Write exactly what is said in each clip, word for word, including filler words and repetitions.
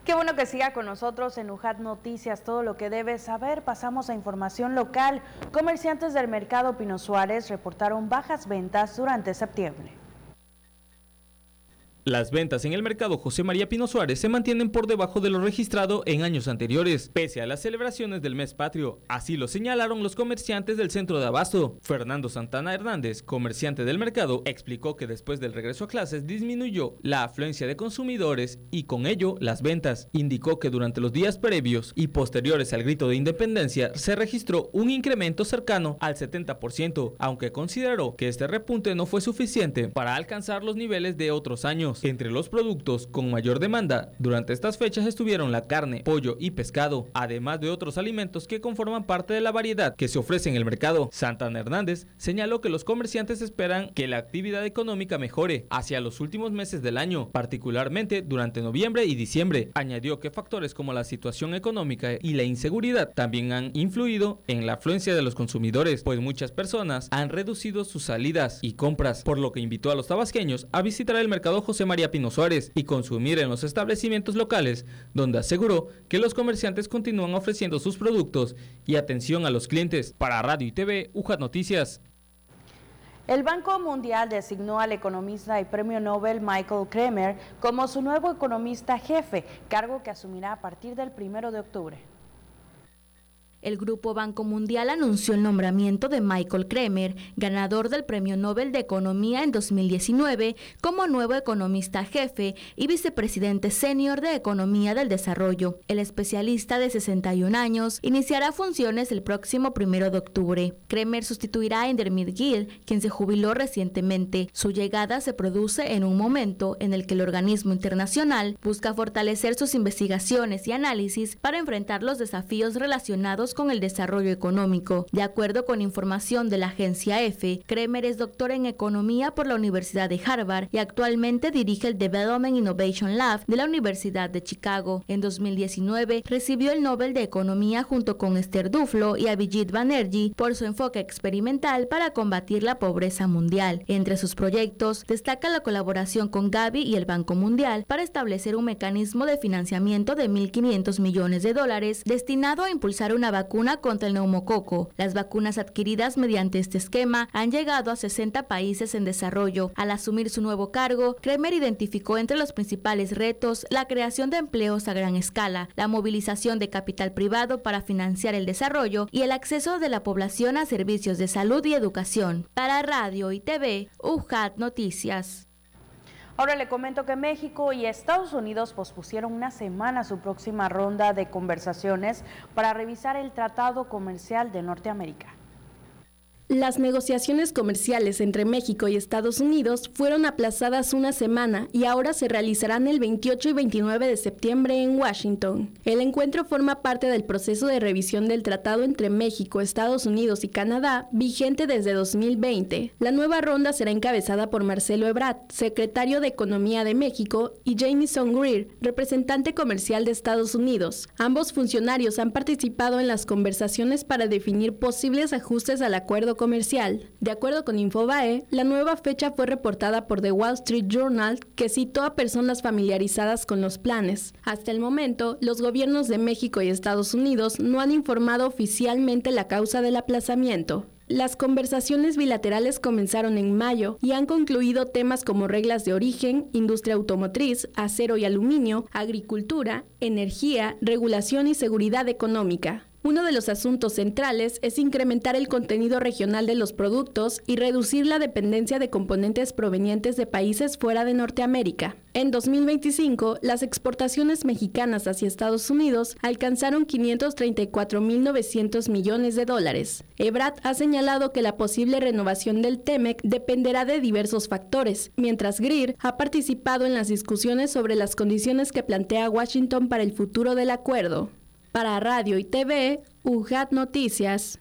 Qué bueno que siga con nosotros en U J A T Noticias, todo lo que debes saber. Pasamos a información local. Comerciantes del mercado Pino Suárez reportaron bajas ventas durante septiembre. Las ventas en el mercado José María Pino Suárez se mantienen por debajo de lo registrado en años anteriores, pese a las celebraciones del mes patrio. Así lo señalaron los comerciantes del centro de abasto. Fernando Santana Hernández, comerciante del mercado, explicó que después del regreso a clases disminuyó la afluencia de consumidores y con ello las ventas. Indicó que durante los días previos y posteriores al grito de independencia se registró un incremento cercano al setenta por ciento, aunque consideró que este repunte no fue suficiente para alcanzar los niveles de otros años. Entre los productos con mayor demanda durante estas fechas estuvieron la carne, pollo y pescado, además de otros alimentos que conforman parte de la variedad que se ofrece en el mercado. Santana Hernández señaló que los comerciantes esperan que la actividad económica mejore hacia los últimos meses del año, particularmente durante noviembre y diciembre. Añadió que factores como la situación económica y la inseguridad también han influido en la afluencia de los consumidores, pues muchas personas han reducido sus salidas y compras, por lo que invitó a los tabasqueños a visitar el mercado José María Pino Suárez y consumir en los establecimientos locales, donde aseguró que los comerciantes continúan ofreciendo sus productos y atención a los clientes. Para Radio y T V, U J A T Noticias. El Banco Mundial designó al economista y premio Nobel Michael Kremer como su nuevo economista jefe, cargo que asumirá a partir del primero de octubre. El Grupo Banco Mundial anunció el nombramiento de Michael Kremer, ganador del Premio Nobel de Economía en dos mil diecinueve, como nuevo economista jefe y vicepresidente senior de Economía del Desarrollo. El especialista de sesenta y un años iniciará funciones el próximo primero de octubre. Kremer sustituirá a Indermit Gill, quien se jubiló recientemente. Su llegada se produce en un momento en el que el organismo internacional busca fortalecer sus investigaciones y análisis para enfrentar los desafíos relacionados con el desarrollo económico. De acuerdo con información de la agencia EFE, Kremer es doctor en economía por la Universidad de Harvard y actualmente dirige el Development Innovation Lab de la Universidad de Chicago. En dos mil diecinueve recibió el Nobel de Economía junto con Esther Duflo y Abhijit Banerjee por su enfoque experimental para combatir la pobreza mundial. Entre sus proyectos destaca la colaboración con Gavi y el Banco Mundial para establecer un mecanismo de financiamiento de mil quinientos millones de dólares destinado a impulsar una vacuna contra el neumococo. Las vacunas adquiridas mediante este esquema han llegado a sesenta países en desarrollo. Al asumir su nuevo cargo, Kremer identificó entre los principales retos la creación de empleos a gran escala, la movilización de capital privado para financiar el desarrollo y el acceso de la población a servicios de salud y educación. Para Radio y T V, U J A T Noticias. Ahora le comento que México y Estados Unidos pospusieron una semana su próxima ronda de conversaciones para revisar el Tratado Comercial de Norteamérica. Las negociaciones comerciales entre México y Estados Unidos fueron aplazadas una semana y ahora se realizarán el veintiocho y veintinueve de septiembre en Washington. El encuentro forma parte del proceso de revisión del tratado entre México, Estados Unidos y Canadá, vigente desde dos mil veinte. La nueva ronda será encabezada por Marcelo Ebrard, secretario de Economía de México, y Jamieson Greer, representante comercial de Estados Unidos. Ambos funcionarios han participado en las conversaciones para definir posibles ajustes al acuerdo comercial. De acuerdo con Infobae, la nueva fecha fue reportada por The Wall Street Journal, que citó a personas familiarizadas con los planes. Hasta el momento, los gobiernos de México y Estados Unidos no han informado oficialmente la causa del aplazamiento. Las conversaciones bilaterales comenzaron en mayo y han concluido temas como reglas de origen, industria automotriz, acero y aluminio, agricultura, energía, regulación y seguridad económica. Uno de los asuntos centrales es incrementar el contenido regional de los productos y reducir la dependencia de componentes provenientes de países fuera de Norteamérica. En dos mil veinticinco, las exportaciones mexicanas hacia Estados Unidos alcanzaron quinientos treinta y cuatro mil novecientos millones de dólares. Ebrard ha señalado que la posible renovación del TEMEC dependerá de diversos factores, mientras Greer ha participado en las discusiones sobre las condiciones que plantea Washington para el futuro del acuerdo. Para Radio y T V, U J A T Noticias.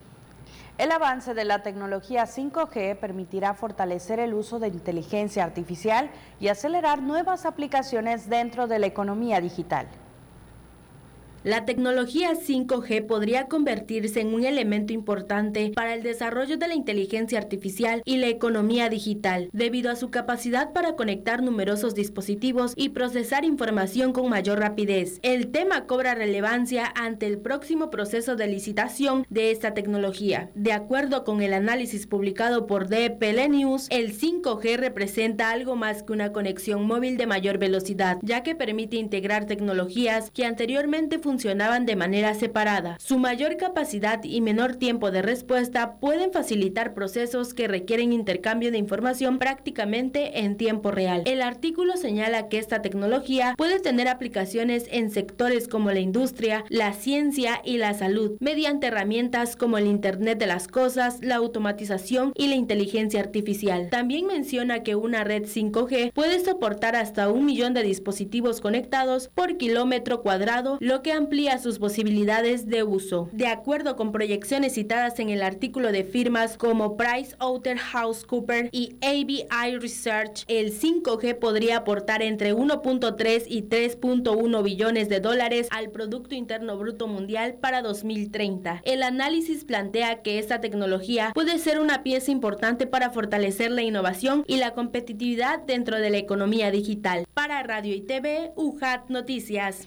El avance de la tecnología cinco G permitirá fortalecer el uso de inteligencia artificial y acelerar nuevas aplicaciones dentro de la economía digital. La tecnología cinco G podría convertirse en un elemento importante para el desarrollo de la inteligencia artificial y la economía digital, debido a su capacidad para conectar numerosos dispositivos y procesar información con mayor rapidez. El tema cobra relevancia ante el próximo proceso de licitación de esta tecnología. De acuerdo con el análisis publicado por D P L News, el cinco G representa algo más que una conexión móvil de mayor velocidad, ya que permite integrar tecnologías que anteriormente funcionaban de manera separada. Su mayor capacidad y menor tiempo de respuesta pueden facilitar procesos que requieren intercambio de información prácticamente en tiempo real. El artículo señala que esta tecnología puede tener aplicaciones en sectores como la industria, la ciencia y la salud, mediante herramientas como el Internet de las Cosas, la automatización y la inteligencia artificial. También menciona que una red cinco G puede soportar hasta un millón de dispositivos conectados por kilómetro cuadrado, lo que amplía sus posibilidades de uso. De acuerdo con proyecciones citadas en el artículo de firmas como PricewaterhouseCoopers y A B I Research, el cinco G podría aportar entre uno punto tres y tres punto uno billones de dólares al Producto Interno Bruto Mundial para dos mil treinta. El análisis plantea que esta tecnología puede ser una pieza importante para fortalecer la innovación y la competitividad dentro de la economía digital. Para Radio y T V, U J A T Noticias.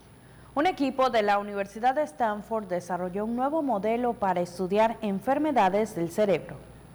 Un equipo de la Universidad de Stanford desarrolló un nuevo modelo para estudiar enfermedades del cerebro.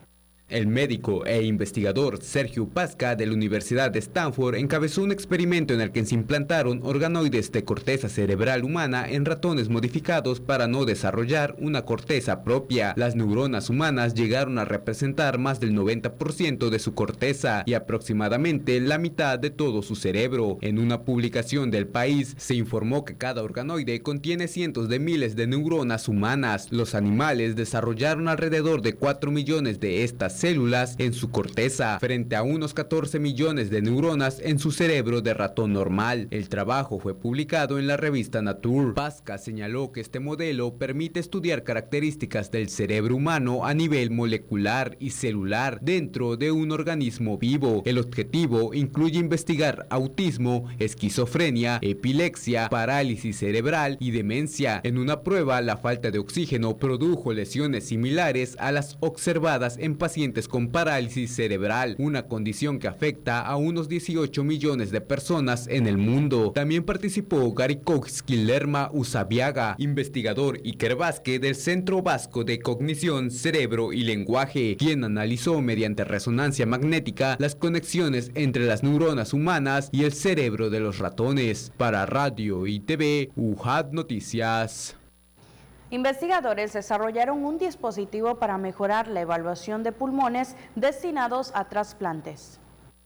El médico e investigador Sergio Pasca de la Universidad de Stanford encabezó un experimento en el que se implantaron organoides de corteza cerebral humana en ratones modificados para no desarrollar una corteza propia. Las neuronas humanas llegaron a representar más del noventa por ciento de su corteza y aproximadamente la mitad de todo su cerebro. En una publicación del país se informó que cada organoide contiene cientos de miles de neuronas humanas. Los animales desarrollaron alrededor de cuatro millones de estas células en su corteza, frente a unos catorce millones de neuronas en su cerebro de ratón normal. El trabajo fue publicado en la revista Nature. Pasca señaló que este modelo permite estudiar características del cerebro humano a nivel molecular y celular dentro de un organismo vivo. El objetivo incluye investigar autismo, esquizofrenia, epilepsia, parálisis cerebral y demencia. En una prueba, la falta de oxígeno produjo lesiones similares a las observadas en pacientes con parálisis cerebral, una condición que afecta a unos dieciocho millones de personas en el mundo. También participó Gary Lerma Usabiaga, investigador Iker Vázquez del Centro Vasco de Cognición, Cerebro y Lenguaje, quien analizó mediante resonancia magnética las conexiones entre las neuronas humanas y el cerebro de los ratones. Para Radio y T V, U J A T Noticias. Investigadores desarrollaron un dispositivo para mejorar la evaluación de pulmones destinados a trasplantes.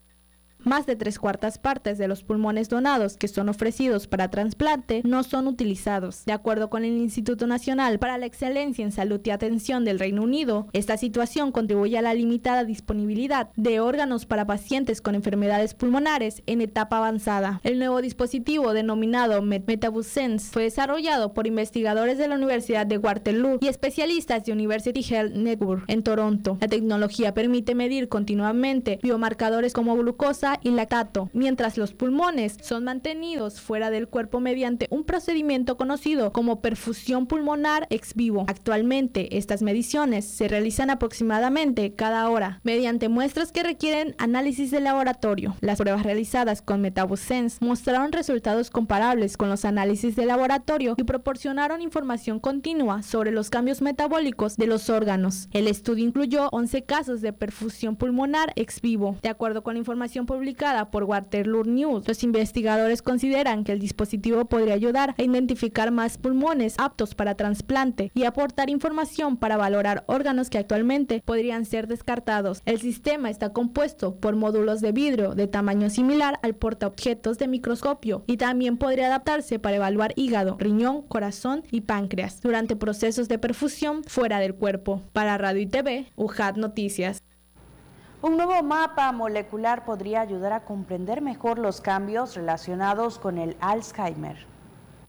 Más de tres cuartas partes de los pulmones donados que son ofrecidos para trasplante no son utilizados. De acuerdo con el Instituto Nacional para la Excelencia en Salud y Atención del Reino Unido, esta situación contribuye a la limitada disponibilidad de órganos para pacientes con enfermedades pulmonares en etapa avanzada. El nuevo dispositivo denominado MetaboSense fue desarrollado por investigadores de la Universidad de Waterloo y especialistas de University Health Network en Toronto. La tecnología permite medir continuamente biomarcadores como glucosa y lactato, mientras los pulmones son mantenidos fuera del cuerpo mediante un procedimiento conocido como perfusión pulmonar ex vivo. Actualmente, estas mediciones se realizan aproximadamente cada hora mediante muestras que requieren análisis de laboratorio. Las pruebas realizadas con MetaboSense mostraron resultados comparables con los análisis de laboratorio y proporcionaron información continua sobre los cambios metabólicos de los órganos. El estudio incluyó once casos de perfusión pulmonar ex vivo. De acuerdo con la información publicada por Waterloo News, los investigadores consideran que el dispositivo podría ayudar a identificar más pulmones aptos para trasplante y aportar información para valorar órganos que actualmente podrían ser descartados. El sistema está compuesto por módulos de vidrio de tamaño similar al portaobjetos de microscopio y también podría adaptarse para evaluar hígado, riñón, corazón y páncreas durante procesos de perfusión fuera del cuerpo. Para Radio y T V, U J A T Noticias. Un nuevo mapa molecular podría ayudar a comprender mejor los cambios relacionados con el Alzheimer.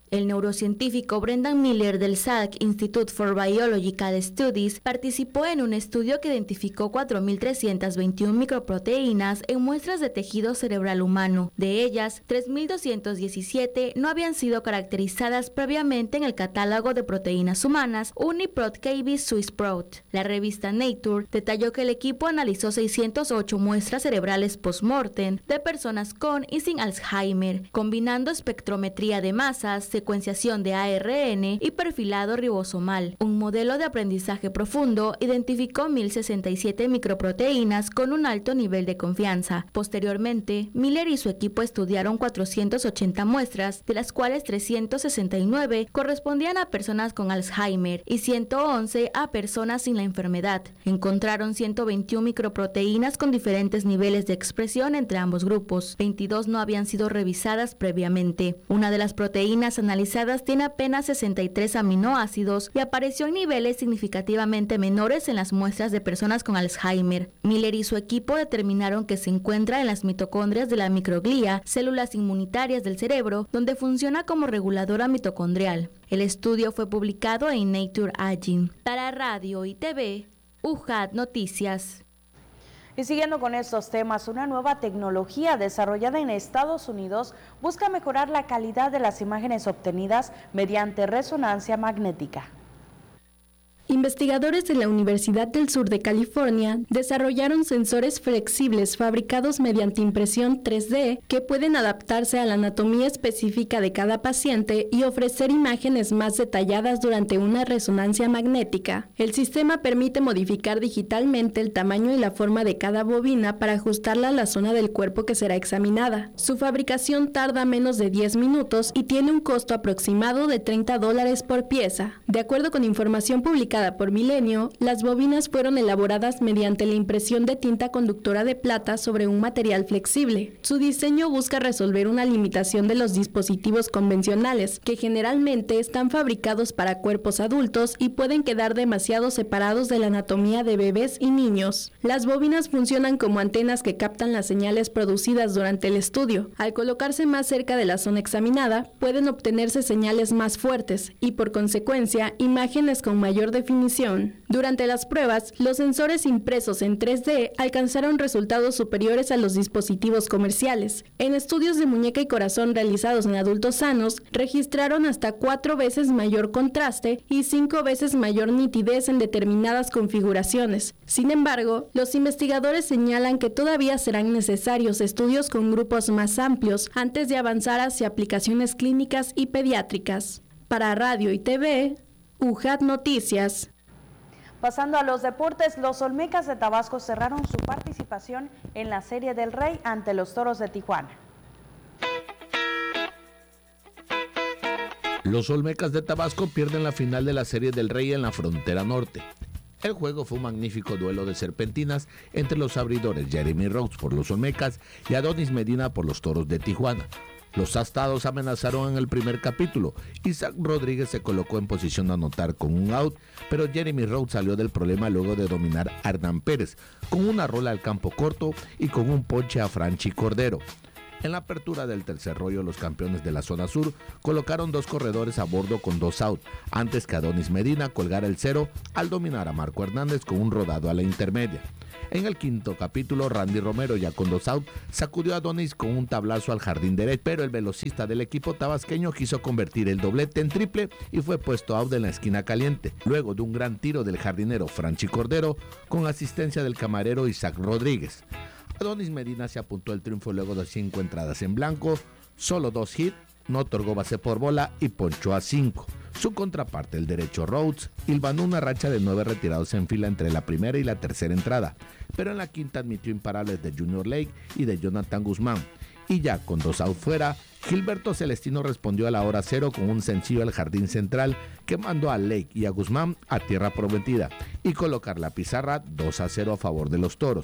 El neurocientífico Brendan Miller del S A C Institute for Biological Studies participó en un estudio que identificó cuatro mil trescientas veintiuna microproteínas en muestras de tejido cerebral humano. De ellas, tres mil doscientas diecisiete no habían sido caracterizadas previamente en el catálogo de proteínas humanas Uniprot-K B Swiss-Prot. La revista Nature detalló que el equipo analizó seiscientas ocho muestras cerebrales post-mortem de personas con y sin Alzheimer, combinando espectrometría de masas, secuenciación de A R N y perfilado ribosomal. Un modelo de aprendizaje profundo identificó mil sesenta y siete microproteínas con un alto nivel de confianza. Posteriormente, Miller y su equipo estudiaron cuatrocientas ochenta muestras, de las cuales trescientas sesenta y nueve correspondían a personas con Alzheimer y ciento once a personas sin la enfermedad. Encontraron ciento veintiuna microproteínas con diferentes niveles de expresión entre ambos grupos. veintidós no habían sido revisadas previamente. Una de las proteínas analizadas tiene apenas sesenta y tres aminoácidos y apareció en niveles significativamente menores en las muestras de personas con Alzheimer. Miller y su equipo determinaron que se encuentra en las mitocondrias de la microglía, células inmunitarias del cerebro, donde funciona como reguladora mitocondrial. El estudio fue publicado en Nature Aging. Para Radio y T V, U J A T Noticias. Y siguiendo con estos temas, una nueva tecnología desarrollada en Estados Unidos busca mejorar la calidad de las imágenes obtenidas mediante resonancia magnética. Investigadores de la Universidad del Sur de California desarrollaron sensores flexibles fabricados mediante impresión tres D que pueden adaptarse a la anatomía específica de cada paciente y ofrecer imágenes más detalladas durante una resonancia magnética. El sistema permite modificar digitalmente el tamaño y la forma de cada bobina para ajustarla a la zona del cuerpo que será examinada. Su fabricación tarda menos de diez minutos y tiene un costo aproximado de treinta dólares por pieza. De acuerdo con información publicada por Milenio, las bobinas fueron elaboradas mediante la impresión de tinta conductora de plata sobre un material flexible. Su diseño busca resolver una limitación de los dispositivos convencionales, que generalmente están fabricados para cuerpos adultos y pueden quedar demasiado separados de la anatomía de bebés y niños. Las bobinas funcionan como antenas que captan las señales producidas durante el estudio. Al colocarse más cerca de la zona examinada, pueden obtenerse señales más fuertes y, por consecuencia, imágenes con mayor definición. Durante las pruebas, los sensores impresos en tres D alcanzaron resultados superiores a los dispositivos comerciales. En estudios de muñeca y corazón realizados en adultos sanos, registraron hasta cuatro veces mayor contraste y cinco veces mayor nitidez en determinadas configuraciones. Sin embargo, los investigadores señalan que todavía serán necesarios estudios con grupos más amplios antes de avanzar hacia aplicaciones clínicas y pediátricas. Para Radio y T V, U J A T Noticias. Pasando a los deportes, los Olmecas de Tabasco cerraron su participación en la Serie del Rey ante los Toros de Tijuana. Los Olmecas de Tabasco pierden la final de la Serie del Rey en la frontera norte. El juego fue un magnífico duelo de serpentinas entre los abridores Jeremy Rhodes por los Olmecas y Adonis Medina por los Toros de Tijuana. Los astados amenazaron en el primer capítulo. Isaac Rodríguez se colocó en posición de anotar con un out, pero Jeremy Rhodes salió del problema luego de dominar a Hernán Pérez, con una rola al campo corto y con un ponche a Franchi Cordero. En la apertura del tercer rollo, los campeones de la zona sur colocaron dos corredores a bordo con dos out, antes que Adonis Medina colgara el cero al dominar a Marco Hernández con un rodado a la intermedia. En el quinto capítulo, Randy Romero, ya con dos out, sacudió a Adonis con un tablazo al jardín derecho, pero el velocista del equipo tabasqueño quiso convertir el doblete en triple y fue puesto out en la esquina caliente, luego de un gran tiro del jardinero Franchi Cordero con asistencia del camarero Isaac Rodríguez. Adonis Medina se apuntó el triunfo luego de cinco entradas en blanco, solo dos hits, no otorgó base por bola y ponchó a cinco. Su contraparte, el derecho Rhodes, hilvanó una racha de nueve retirados en fila entre la primera y la tercera entrada, pero en la quinta admitió imparables de Junior Lake y de Jonathan Guzmán. Y ya con dos out fuera, Gilberto Celestino respondió a la hora cero con un sencillo al jardín central que mandó a Lake y a Guzmán a tierra prometida y colocar la pizarra dos a cero a favor de los Toros.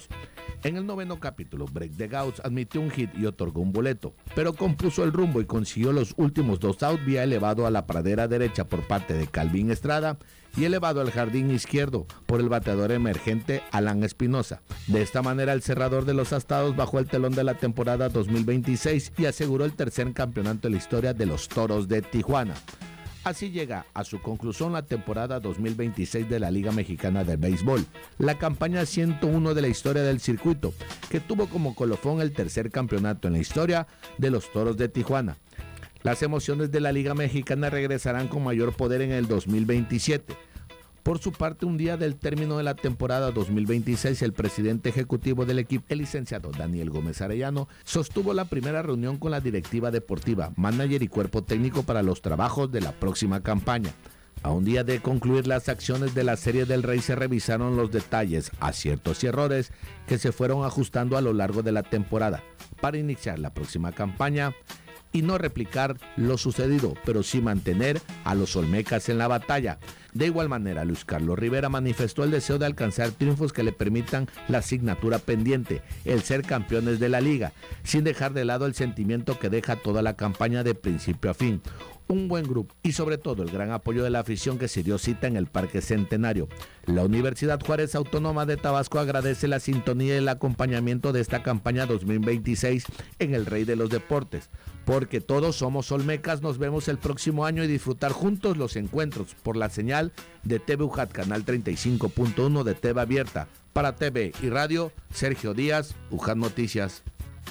En el noveno capítulo, Break the Gauss admitió un hit y otorgó un boleto, pero compuso el rumbo y consiguió los últimos dos outs vía elevado a la pradera derecha por parte de Calvin Estrada y elevado al jardín izquierdo por el bateador emergente Alan Espinosa. De esta manera, el cerrador de los Astados bajó el telón de la temporada dos mil veintiséis y aseguró el tercer campeonato de la historia de los Toros de Tijuana. Así llega a su conclusión la temporada dos mil veintiséis de la Liga Mexicana de Béisbol, la campaña ciento uno de la historia del circuito, que tuvo como colofón el tercer campeonato en la historia de los Toros de Tijuana. Las emociones de la Liga Mexicana regresarán con mayor poder en el dos mil veintisiete. Por su parte, un día del término de la temporada dos mil veintiséis, el presidente ejecutivo del equipo, el licenciado Daniel Gómez Arellano, sostuvo la primera reunión con la directiva deportiva, manager y cuerpo técnico para los trabajos de la próxima campaña. A un día de concluir las acciones de la Serie del Rey, se revisaron los detalles, aciertos y errores que se fueron ajustando a lo largo de la temporada para iniciar la próxima campaña y no replicar lo sucedido, pero sí mantener a los Olmecas en la batalla. De igual manera, Luis Carlos Rivera manifestó el deseo de alcanzar triunfos que le permitan la asignatura pendiente, el ser campeones de la liga, sin dejar de lado el sentimiento que deja toda la campaña de principio a fin. Un buen grupo y sobre todo el gran apoyo de la afición que se dio cita en el Parque Centenario. La Universidad Juárez Autónoma de Tabasco agradece la sintonía y el acompañamiento de esta campaña dos mil veintiséis en el Rey de los Deportes, porque todos somos Olmecas. Nos vemos el próximo año y disfrutar juntos los encuentros por la señal de T V U J A T, canal treinta y cinco punto uno de T V Abierta. Para T V y Radio, Sergio Díaz, U J A T Noticias.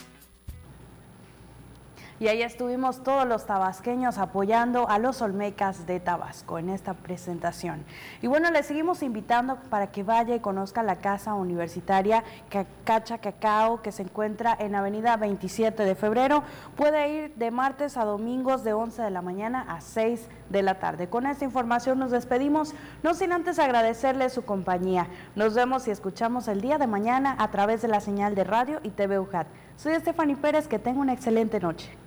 Y ahí estuvimos todos los tabasqueños apoyando a los Olmecas de Tabasco en esta presentación. Y bueno, les seguimos invitando para que vaya y conozca la Casa Universitaria Cacha Cacao, que se encuentra en Avenida veintisiete de febrero. Puede ir de martes a domingos de once de la mañana a seis de la tarde. Con esta información nos despedimos, no sin antes agradecerles su compañía. Nos vemos y escuchamos el día de mañana a través de la señal de radio y T V U J A T. Soy Stephanie Pérez, que tenga una excelente noche.